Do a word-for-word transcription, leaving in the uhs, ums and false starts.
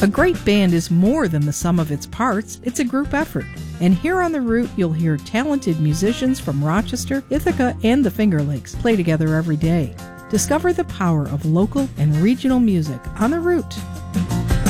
A great band is more than the sum of its parts. It's a group effort. And here on The Root, you'll hear talented musicians from Rochester, Ithaca, and the Finger Lakes play together every day. Discover the power of local and regional music on The Root.